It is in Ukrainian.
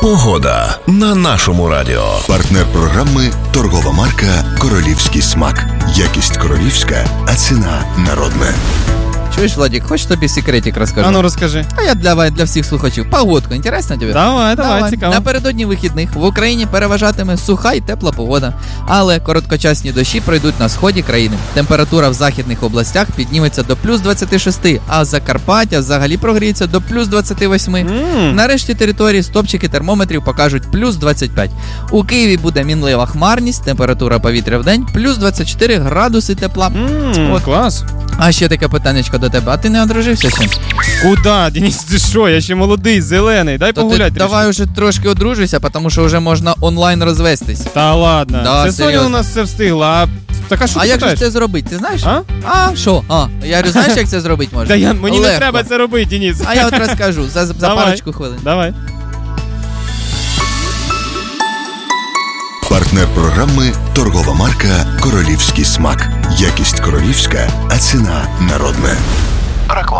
Погода на нашому радіо. Партнер програми торгова марка «Королівський смак». Якість королівська, а ціна народна. Чуєш, Владик, хочеш тобі секретик розкажу? А ну розкажи. А я для всіх слухачів. Погодку, інтересно тобі? Давай, цікаво. Напередодні вихідних в Україні переважатиме суха і тепла погода. Але короткочасні дощі пройдуть на сході країни. Температура в західних областях підніметься до плюс 26, а Закарпаття взагалі прогріється до плюс 28. Нарешті території стопчики термометрів покажуть плюс 25. У Києві буде мінлива хмарність, температура повітря в день плюс 24 градуси тепла. От клас. А ще таке питаннячко до тебе. А ти не одружився ще? Куда, Денис, ти що? Я ще молодий, зелений. Дай погулять трішки. Давай уже трошки одружуйся, тому що вже можна онлайн розвестись. Та ладно. Да, це серйозно. Соня у нас все встигла. А така що ти як же питаєш? це зробити, ти знаєш? А? Що? Я говорю, знаєш, як це зробити можна? Мені Легко. не треба це робити, Денис. А я от розкажу за Давай. парочку хвилин. Давай. Партнер програми торгова марка «Королівський смак». Якість королівська, а ціна народна.